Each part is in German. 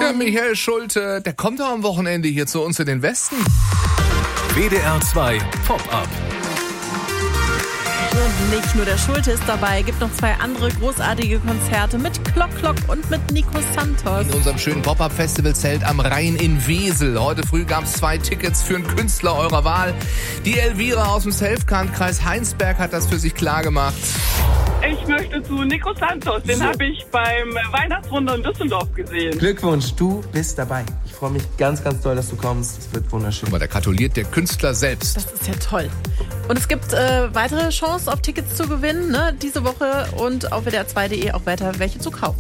Der Michael Schulte, der kommt doch am Wochenende hier zu uns in den Westen. WDR 2 Pop-Up. Und nicht nur der Schulte ist dabei, gibt noch 2 andere großartige Konzerte mit Klock und mit Nico Santos. In unserem schönen Pop-Up-Festival-Zelt am Rhein in Wesel. Heute früh gab es 2 Tickets für einen Künstler eurer Wahl. Die Elvira aus dem Selfkant-Kreis Heinsberg hat das für sich klargemacht. Ich möchte zu Nico Santos, den habe ich beim Weihnachtswunder in Düsseldorf gesehen. Glückwunsch, du bist dabei. Ich freue mich ganz, ganz doll, dass du kommst. Es wird wunderschön. Aber der gratuliert der Künstler selbst. Das ist ja toll. Und es gibt weitere Chancen auf Tickets zu gewinnen, ne, diese Woche und auf wdr2.de auch weiter welche zu kaufen.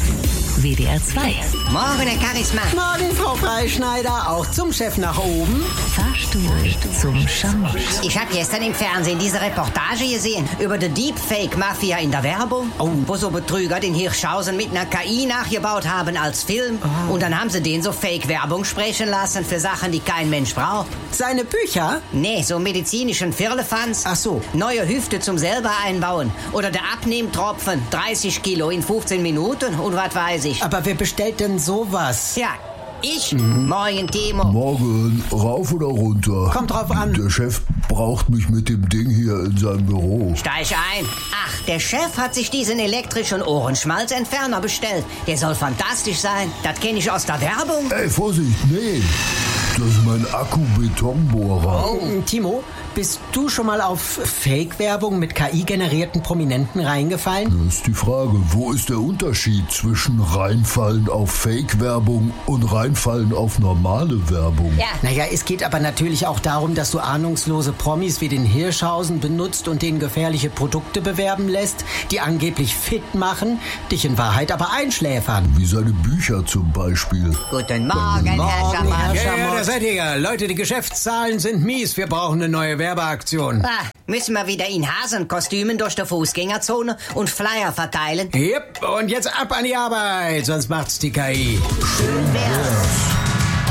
WDR 2. Morgen, Herr Charisma. Morgen, Frau Freischneider. Auch zum Chef nach oben. Fahrstuhl zum Schamos. Ich habe gestern im Fernsehen diese Reportage gesehen über die Deepfake-Mafia in der Werbung. Wo so Betrüger den Hirschhausen mit einer KI nachgebaut haben als Film. Und dann haben sie den so Fake-Werbung sprechen lassen für Sachen, die kein Mensch braucht. Seine Bücher? Nee, so medizinischen Firlefanz. Ach so. Neue Hüfte zum selber einbauen. Oder der Abnehmtropfen. 30 Kilo in 15 Minuten und was weiß ich. Aber wer bestellt denn sowas? Ja, ich. Morgen, Timo. Morgen, rauf oder runter? Kommt drauf an. Der Chef braucht mich mit dem Ding hier in seinem Büro. Steig ein. Ach, der Chef hat sich diesen elektrischen Ohrenschmalzentferner bestellt. Der soll fantastisch sein. Das kenne ich aus der Werbung. Ey, Vorsicht, nee. Das ist mein Akku-Betonbohrer. Oh, Timo, bist du schon mal auf Fake-Werbung mit KI-generierten Prominenten reingefallen? Das ist die Frage, wo ist der Unterschied zwischen reinfallen auf Fake-Werbung und reinfallen auf normale Werbung? Ja. Naja, es geht aber natürlich auch darum, dass du ahnungslose Promis wie den Hirschhausen benutzt und denen gefährliche Produkte bewerben lässt, die angeblich fit machen, dich in Wahrheit aber einschläfern. Wie seine Bücher zum Beispiel. Guten Morgen, Herr Schammer. Ja, da seid ihr ja. Leute, die Geschäftszahlen sind mies. Wir brauchen eine neue Werbeaktion. Ah, müssen wir wieder in Hasenkostümen durch die Fußgängerzone und Flyer verteilen? Yep, und jetzt ab an die Arbeit, sonst macht's die KI. Schön wär's.